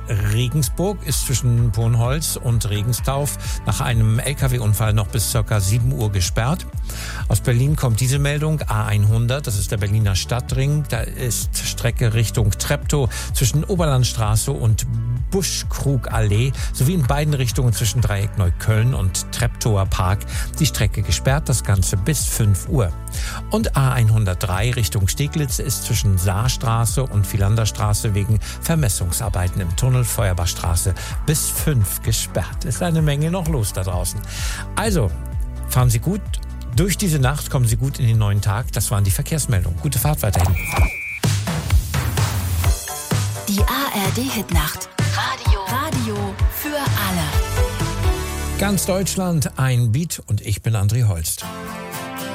Regensburg ist zwischen Bornholz und Regensdorf nach einem LKW-Unfall noch bis ca. 7 Uhr gesperrt. Aus Berlin kommt diese Meldung, A100, das ist der Berliner Stadtring. Da ist Strecke Richtung Treptow zwischen Oberlandstraße und Buschkrugallee sowie in beiden Richtungen zwischen Dreieck Neukölln und Treptower Park die Strecke gesperrt, das Ganze bis 5 Uhr. Und A103 Richtung Steglitz ist zwischen Saarstraße und Vilanderstraße wegen Vermessungsarbeiten im Tunnel Feuerbachstraße bis 5 gesperrt. Ist eine Menge noch los da draußen. Also, fahren Sie gut durch diese Nacht, kommen Sie gut in den neuen Tag. Das waren die Verkehrsmeldungen. Gute Fahrt weiterhin. Die ARD-Hitnacht. Radio für alle. Ganz Deutschland ein Beat und ich bin André Holst.